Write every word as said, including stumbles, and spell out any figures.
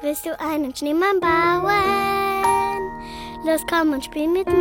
Willst du einen Schneemann bauen? Los, komm und spiel mit mir.